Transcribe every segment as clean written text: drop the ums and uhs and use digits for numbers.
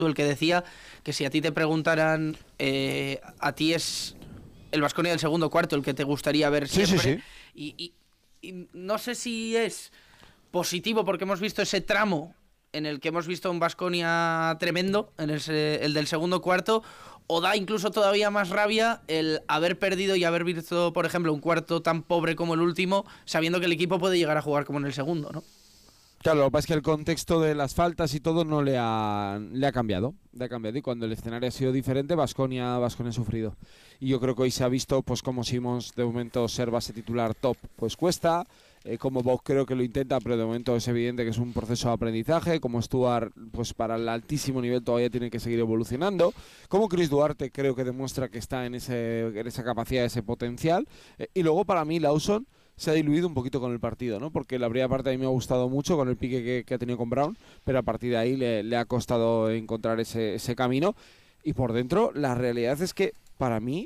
el que decía que si a ti te preguntaran, a ti es el Baskonia del segundo cuarto el que te gustaría ver siempre. Sí. Y no sé si es positivo porque hemos visto ese tramo en el que hemos visto un Baskonia tremendo, en el del segundo cuarto, o da incluso todavía más rabia el haber perdido y haber visto, por ejemplo, un cuarto tan pobre como el último, sabiendo que el equipo puede llegar a jugar como en el segundo, ¿no? Claro, lo que pasa es que el contexto de las faltas y todo no le ha cambiado. Le ha cambiado y cuando el escenario ha sido diferente, Baskonia ha sufrido. Y yo creo que hoy se ha visto pues como Simons de momento ser base titular top, pues cuesta. Como Bock creo que lo intenta, pero de momento es evidente que es un proceso de aprendizaje. Como Stuart, pues para el altísimo nivel todavía tiene que seguir evolucionando. Como Chris Duarte creo que demuestra que está en esa capacidad, ese potencial. Y luego para mí Lawson se ha diluido un poquito con el partido, ¿no? Porque la primera parte a mí me ha gustado mucho con el pique que ha tenido con Brown, pero a partir de ahí le ha costado encontrar ese camino. Y por dentro, la realidad es que para mí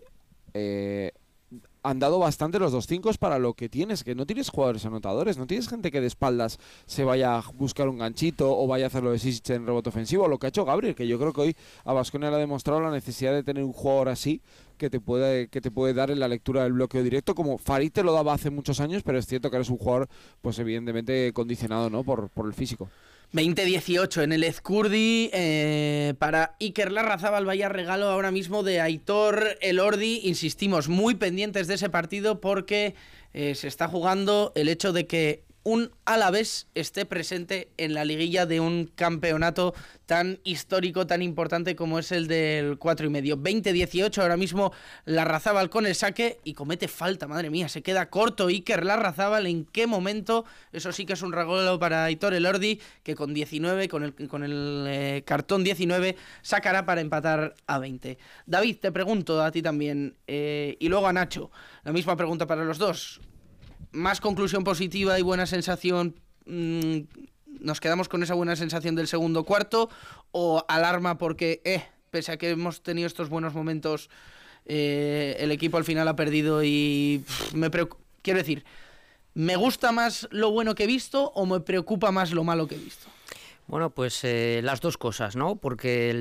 han dado bastante los 2-5 para lo que tienes, que no tienes jugadores anotadores, no tienes gente que de espaldas se vaya a buscar un ganchito o vaya a hacer lo de Sisic en rebote ofensivo, lo que ha hecho Gabriel, que yo creo que hoy a Baskonia le ha demostrado la necesidad de tener un jugador así que te puede dar en la lectura del bloqueo directo, como Farid te lo daba hace muchos años, pero es cierto que eres un jugador pues evidentemente condicionado, ¿no? por el físico. 20-18 en el Ezcurdi para Iker Larrazábal, vaya regalo ahora mismo de Aitor Elordi. Insistimos, muy pendientes de ese partido porque se está jugando el hecho de que un Alavés esté presente en la liguilla de un campeonato tan histórico, tan importante como es el del 4,5. 20-18 ahora mismo Larrazábal con el saque y comete falta, madre mía, se queda corto Iker Larrazábal. ¿En qué momento? Eso sí que es un regalo para Aitor Elordi, que con 19, con el cartón 19, sacará para empatar a 20. David, te pregunto a ti también, y luego a Nacho, la misma pregunta para los dos. ¿Más conclusión positiva y buena sensación? ¿Nos quedamos con esa buena sensación del segundo cuarto? ¿O alarma porque, pese a que hemos tenido estos buenos momentos, el equipo al final ha perdido y quiero decir, ¿me gusta más lo bueno que he visto o me preocupa más lo malo que he visto? Bueno, pues las dos cosas, ¿no? Porque el